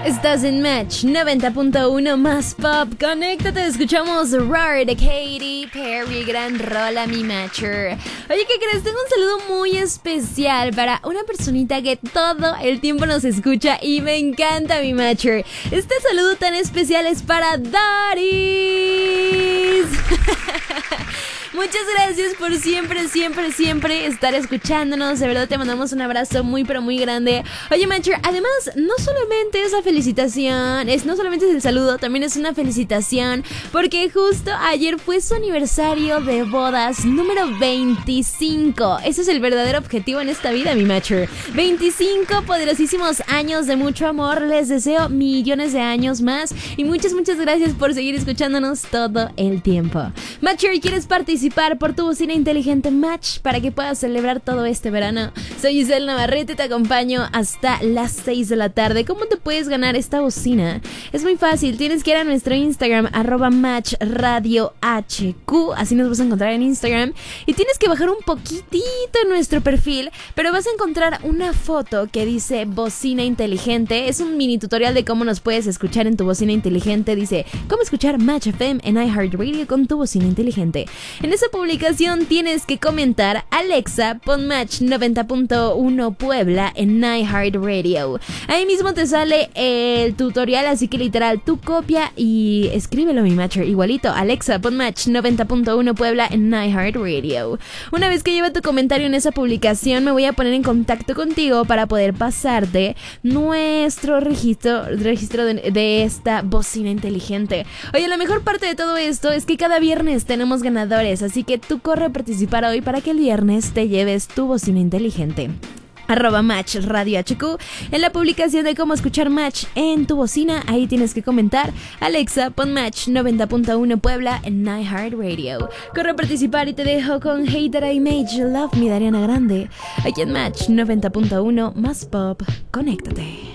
Estás en Match 90.1 más pop. Conéctate, escuchamos Roar de Katy Perry. Gran rola, mi Matcher. Oye, ¿qué crees? Tengo un saludo muy especial para una personita que todo el tiempo nos escucha y me encanta, mi Matcher. Este saludo tan especial es para Doris. Muchas gracias por siempre estar escuchándonos. De verdad te mandamos un abrazo muy pero muy grande. Oye, Matcher, además no solamente esa felicitación, no solamente es el saludo, también es una felicitación porque justo ayer fue su aniversario de bodas número 25. Ese es el verdadero objetivo en esta vida, mi Matcher. 25 poderosísimos años de mucho amor. Les deseo millones de años más y muchas gracias por seguir escuchándonos todo el tiempo. Matcher, ¿quieres participar por tu bocina inteligente Match para que puedas celebrar todo este verano? Soy Giselle Navarrete, te acompaño hasta las 6 de la tarde. ¿Cómo te puedes ganar esta bocina? Es muy fácil, tienes que ir a nuestro Instagram @MatchRadioHQ, así nos vas a encontrar en Instagram, y tienes que bajar un poquitito en nuestro perfil, pero vas a encontrar una foto que dice bocina inteligente. Es un mini tutorial de cómo nos puedes escuchar en tu bocina inteligente. Dice cómo escuchar Match FM en iHeartRadio con tu bocina inteligente. En esa publicación tienes que comentar: Alexa, pon Match 90.1 Puebla en iHeartRadio. Ahí mismo te sale el tutorial, así que literal, tú copia y escríbelo, mi Matcher, igualito. Alexa, pon Match 90.1 Puebla en iHeartRadio. Una vez que lleve tu comentario en esa publicación, me voy a poner en contacto contigo para poder pasarte nuestro registro de esta bocina inteligente. Oye, la mejor parte de todo esto es que cada viernes tenemos ganadores, así que tú corre a participar hoy para que el viernes te lleves tu bocina inteligente. @MatchRadioHQ. En la publicación de cómo escuchar Match en tu bocina, ahí tienes que comentar: Alexa, pon Match 90.1 Puebla en iHeartRadio. Corre a participar y te dejo con Hate That I Made You Love Me de Ariana Grande, aquí en Match 90.1 más pop. Conéctate.